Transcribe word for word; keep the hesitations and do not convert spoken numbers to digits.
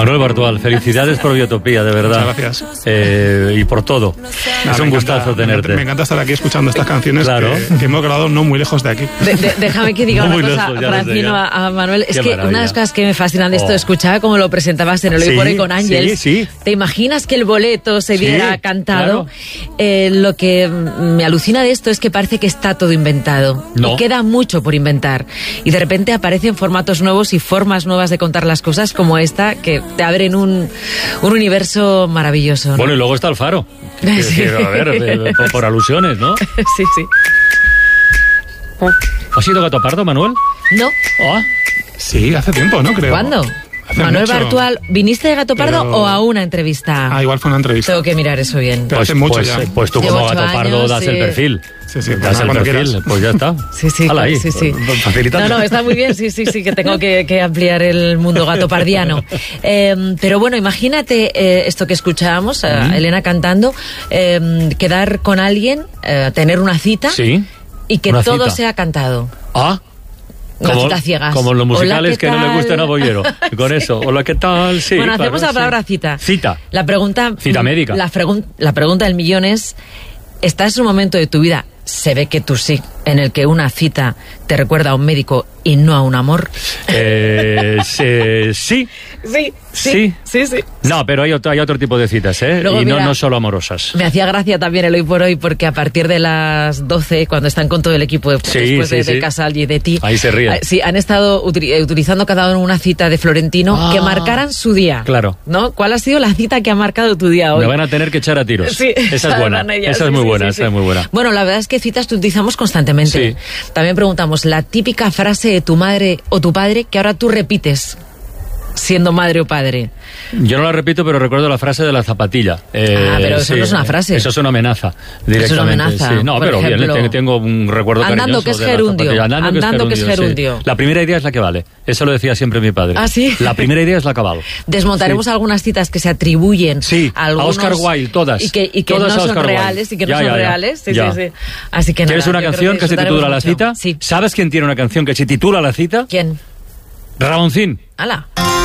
Manuel Bartual, felicidades por Biotopía, de verdad. Muchas gracias. Eh, y por todo. Nah, es un gustazo encanta, tenerte. Me, me encanta estar aquí escuchando estas canciones claro. que, que hemos grabado no muy lejos de aquí. De, de, déjame que diga no una muy cosa, lejos, Francino, a, a Manuel. Es Qué que maravilla. una de las cosas que me fascinan de esto, Oh. escuchaba como lo presentabas en el Hoy Sí, por Hoy con Ángel. sí, sí. ¿Te imaginas que el boleto se Sí, viera cantado? claro. Eh, lo que me alucina de esto es que parece que está todo inventado. No. Y queda mucho por inventar. Y de repente aparecen formatos nuevos y formas nuevas de contar las cosas como esta, que te abren un, un universo maravilloso, ¿no? Bueno, y luego está el Faro. Que, Sí. que, a ver, eh, por, por alusiones, ¿no? sí, sí. ¿Has sido Gato Pardo, Manuel? No. Ah, Sí, hace tiempo, ¿no? Creo. ¿Cuándo? Hace Manuel mucho. Bartual, ¿viniste de Gato Pardo Pero- o a una entrevista? Ah, igual fue una entrevista. Tengo que mirar eso bien. Pero pues, hace mucho pues, ya. eh, pues tú Llevo como ocho Gato Pardo años, das sí. el perfil. Sí, sí, das el cuando perfil, quieras. pues ya está. Sí, sí, Hala ahí, sí, sí. facilitando. No, no, está muy bien, sí, sí, sí, que tengo que, que ampliar el mundo gatopardiano. Eh, pero bueno, imagínate eh, esto que escuchábamos, a Mm. Elena cantando, eh, quedar con alguien, eh, tener una cita Sí. y que una todo cita. sea cantado. Ah. Una Como, cita ciegas. como en los Hola, musicales ¿qué que no le tal? gusten a Bollero. Con eso. Hola, ¿qué tal? Sí, bueno, claro, hacemos la sí. palabra cita. Cita. La pregunta... Cita médica. La, pregun- la pregunta del millón es, ¿estás en un momento de tu vida, se ve que tú sí, en el que una cita te recuerda a un médico y no a un amor? Eh, sí, sí. Sí, Sí. sí, sí. No, pero hay otro, hay otro tipo de citas, ¿eh? Luego, y no, mira, no solo amorosas. Me hacía gracia también el Hoy por Hoy porque a partir de las doce, cuando están con todo el equipo de, Sí, después sí, de, sí. de Casal y de ti, Ahí se ríen. eh, sí, han estado util- eh, utilizando cada uno una cita de Florentino Ah. que marcaran su día. Claro. ¿No? ¿Cuál ha sido la cita que ha marcado tu día hoy? Me van a tener que echar a tiros. Sí, esa es buena. sabrán ellas, Esa es sí, muy sí, buena, sí, esa sí. es muy buena. Bueno, la verdad es que citas que utilizamos constantemente. Sí. También preguntamos la típica frase de tu madre o tu padre que ahora tú repites siendo madre o padre. Yo no la repito, pero recuerdo la frase de la zapatilla. Eh, Ah, pero eso no es una frase. Eso es una amenaza. Eso es una Directamente. amenaza. Sí. No, Por pero ejemplo, bien, tengo un recuerdo andando cariñoso que es de la gerundio. zapatilla. Andando, Andando que es sí. gerundio. La primera idea es la que vale. Eso lo decía siempre mi padre. ¿Ah, sí? La primera idea es la que vale. Desmontaremos Sí. algunas citas que se atribuyen Sí, a, a algunos, Oscar Wilde, todas. y que, y que Todas a no son Oscar Wilde. reales y que no Ya, son ya, ya. reales. Sí, Ya. sí, sí. Así que ¿Quieres nada, una yo creo canción que se disfrutaremos titula La mucho. cita? Sí. ¿Sabes quién tiene una canción que se titula La cita? ¿Quién? Ramoncín. ¡Hala!